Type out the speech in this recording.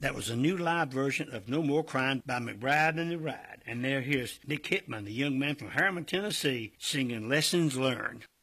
That was a new live version of No More Crying by McBride and the Ride. And there here's Nick Hitman, the young man from Harriman, Tennessee, singing Lessons Learned.